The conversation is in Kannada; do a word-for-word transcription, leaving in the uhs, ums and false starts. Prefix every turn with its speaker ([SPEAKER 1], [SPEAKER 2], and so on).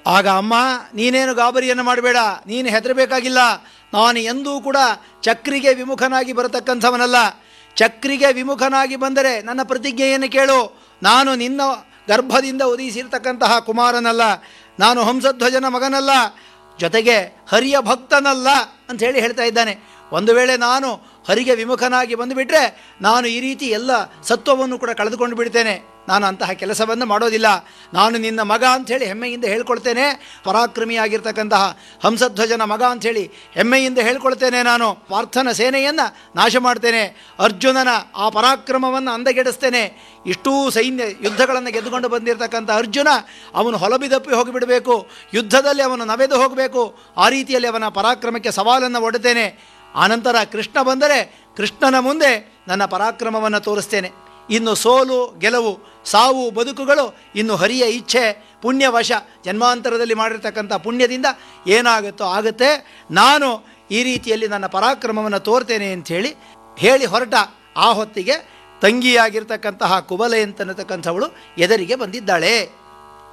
[SPEAKER 1] ಆಗ ಅಮ್ಮ, ನೀನೇನು ಗಾಬರಿಯನ್ನು ಮಾಡಬೇಡ, ನೀನು ಹೆದರಬೇಕಾಗಿಲ್ಲ. ನಾನು ಎಂದೂ ಕೂಡ ಚಕ್ರಿಗೆ ವಿಮುಖನಾಗಿ ಬರತಕ್ಕಂಥವನಲ್ಲ. ಚಕ್ರಿಗೆ ವಿಮುಖನಾಗಿ ಬಂದರೆ ನನ್ನ ಪ್ರತಿಜ್ಞೆಯನ್ನು ಕೇಳು. ನಾನು ನಿನ್ನ ಗರ್ಭದಿಂದ ಉದಯಿಸಿರ್ತಕ್ಕಂತಹ ಕುಮಾರನಲ್ಲ, ನಾನು ಹಂಸಧ್ವಜನ ಮಗನಲ್ಲ, ಜೊತೆಗೆ ಹರಿಯ ಭಕ್ತನಲ್ಲ ಅಂಥೇಳಿ ಹೇಳ್ತಾ ಇದ್ದಾನೆ. ಒಂದು ವೇಳೆ ನಾನು ಹರಿಗೆ ವಿಮುಖನಾಗಿ ಬಂದುಬಿಟ್ರೆ ನಾನು ಈ ರೀತಿ ಎಲ್ಲ ಸತ್ವವನ್ನು ಕೂಡ ಕಳೆದುಕೊಂಡು ಬಿಡ್ತೇನೆ. ನಾನು ಅಂತಹ ಕೆಲಸವನ್ನು ಮಾಡೋದಿಲ್ಲ. ನಾನು ನಿನ್ನ ಮಗ ಅಂಥೇಳಿ ಹೆಮ್ಮೆಯಿಂದ ಹೇಳ್ಕೊಳ್ತೇನೆ. ಪರಾಕ್ರಮಿಯಾಗಿರ್ತಕ್ಕಂತಹ ಹಂಸಧ್ವಜನ ಮಗ ಅಂಥೇಳಿ ಹೆಮ್ಮೆಯಿಂದ ಹೇಳ್ಕೊಳ್ತೇನೆ. ನಾನು ಪಾರ್ಥನ ಸೇನೆಯನ್ನು ನಾಶ ಮಾಡ್ತೇನೆ, ಅರ್ಜುನನ ಆ ಪರಾಕ್ರಮವನ್ನು ಅಂದಗೆಡಿಸ್ತೇನೆ. ಇಷ್ಟೂ ಸೈನ್ಯ ಯುದ್ಧಗಳನ್ನು ಗೆದ್ದುಕೊಂಡು ಬಂದಿರತಕ್ಕಂಥ ಅರ್ಜುನ ಅವನು ಹೊಲಬಿದಪ್ಪಿ ಹೋಗಿಬಿಡಬೇಕು, ಯುದ್ಧದಲ್ಲಿ ಅವನು ನವೆದು ಹೋಗಬೇಕು. ಆ ರೀತಿಯಲ್ಲಿ ಅವನ ಪರಾಕ್ರಮಕ್ಕೆ ಸವಾಲನ್ನು ಒಡ್ಡುತ್ತೇನೆ. ಆನಂತರ ಕೃಷ್ಣ ಬಂದರೆ ಕೃಷ್ಣನ ಮುಂದೆ ನನ್ನ ಪರಾಕ್ರಮವನ್ನು ತೋರಿಸ್ತೇನೆ. ಇನ್ನು ಸೋಲು ಗೆಲುವು, ಸಾವು ಬದುಕುಗಳು ಇನ್ನು ಹರಿಯ ಇಚ್ಛೆ, ಪುಣ್ಯವಶ, ಜನ್ಮಾಂತರದಲ್ಲಿ ಮಾಡಿರ್ತಕ್ಕಂಥ ಪುಣ್ಯದಿಂದ ಏನಾಗುತ್ತೋ ಆಗುತ್ತೆ. ನಾನು ಈ ರೀತಿಯಲ್ಲಿ ನನ್ನ ಪರಾಕ್ರಮವನ್ನು ತೋರ್ತೇನೆ ಅಂಥೇಳಿ ಹೇಳಿ ಹೊರಟ ಆ ಹೊತ್ತಿಗೆ ತಂಗಿಯಾಗಿರ್ತಕ್ಕಂತಹ ಕುಬಲೆ ಅಂತನ್ನತಕ್ಕಂಥವಳು ಎದುರಿಗೆ ಬಂದಿದ್ದಾಳೆ.